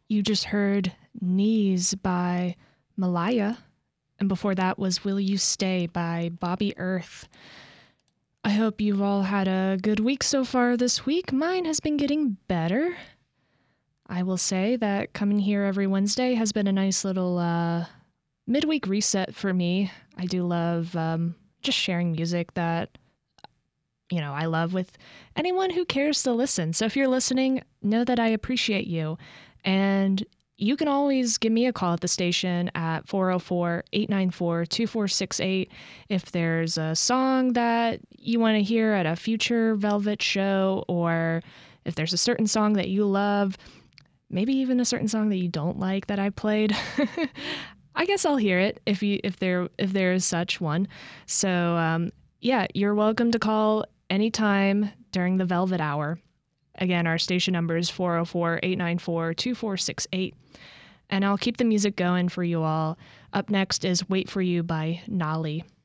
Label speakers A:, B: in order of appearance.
A: You just heard Knees by Malaya, and before that was Will You Stay by Bobby Earth. I hope you've all had a good week so far this week. Mine has been getting better. I will say that coming here every Wednesday has been a nice little midweek reset for me. I do love just sharing music that I love with anyone who cares to listen. So if you're listening, know that I appreciate you. And you can always give me a call at the station at 404-894-2468 if there's a song that you want to hear at a future Velvet show, or if there's a certain song that you love, maybe even a certain song that you don't like that I played. I guess I'll hear it if there is such one. So yeah, you're welcome to call anytime during the Velvet Hour. Again, our station number is 404-894-2468. And I'll keep the music going for you all. Up next is Wait For You by Nolly.